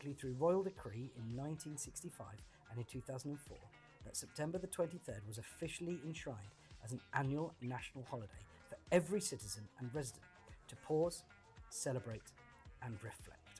particularly through royal decree in 1965 and in 2004, that September the 23rd was officially enshrined as an annual national holiday for every citizen and resident to pause, celebrate and reflect.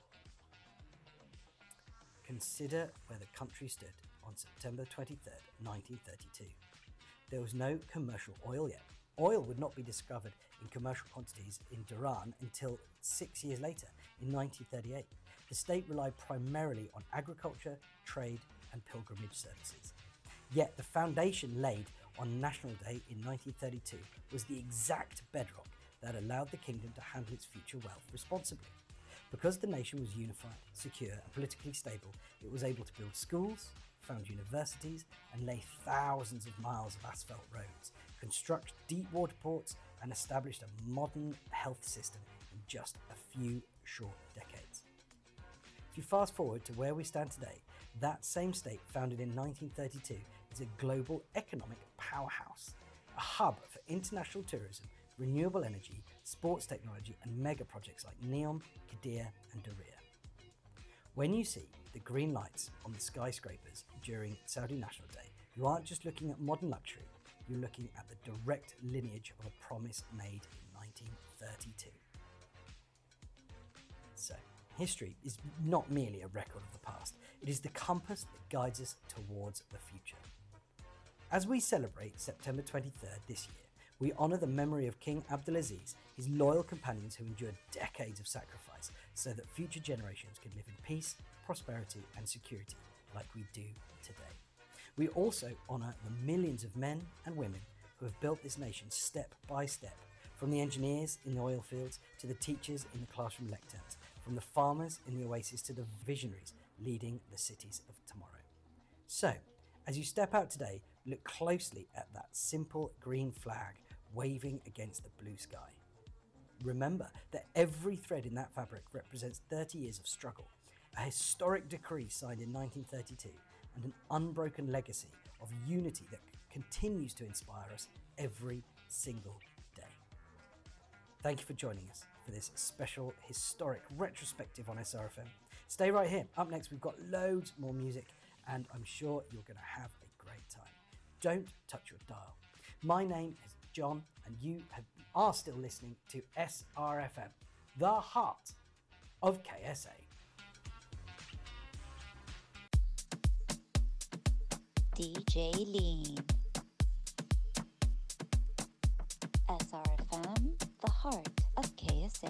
Consider where the country stood on September 23rd, 1932. There was no commercial oil yet. Oil would not be discovered in commercial quantities in Durrani until 6 years later, in 1938. The state relied primarily on agriculture, trade and pilgrimage services. Yet the foundation laid on National Day in 1932 was the exact bedrock that allowed the kingdom to handle its future wealth responsibly. Because the nation was unified, secure and politically stable, it was able to build schools, found universities and lay thousands of miles of asphalt roads, construct deep water ports and established a modern health system in just a few short decades. If you fast forward to where we stand today, that same state, founded in 1932, is a global economic powerhouse, a hub for international tourism, renewable energy, sports technology and mega projects like NEOM, Qiddiya and Diriyah. When you see the green lights on the skyscrapers during Saudi National Day, you aren't just looking at modern luxury, you're looking at the direct lineage of a promise made in 1932. So, history is not merely a record of the past, it is the compass that guides us towards the future. As we celebrate September 23rd this year, we honour the memory of King Abdulaziz, his loyal companions who endured decades of sacrifice so that future generations could live in peace, prosperity and security like we do today. We also honour the millions of men and women who have built this nation step by step, from the engineers in the oil fields to the teachers in the classroom lecterns, from the farmers in the oasis to the visionaries leading the cities of tomorrow. So, as you step out today, look closely at that simple green flag waving against the blue sky. Remember that every thread in that fabric represents 30 years of struggle, a historic decree signed in 1932, and an unbroken legacy of unity that continues to inspire us every single day. Thank you for joining us for this special historic retrospective on SRFM. Stay right here. Up next, we've got loads more music, and I'm sure you're going to have a great time. Don't touch your dial. My name is John, and you are still listening to SRFM, the heart of KSA. DJ Lean. SRFM, the heart of KSA.